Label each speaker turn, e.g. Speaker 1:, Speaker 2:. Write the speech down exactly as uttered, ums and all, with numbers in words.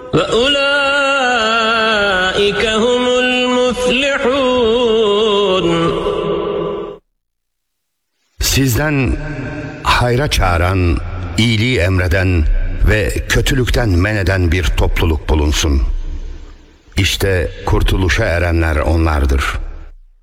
Speaker 1: وَأُولَٰئِكَ هُمُ الْمُفْلِحُونَ.
Speaker 2: Sizden hayra çağıran, iyiliği emreden ve kötülükten men eden bir topluluk bulunsun. İşte kurtuluşa erenler onlardır.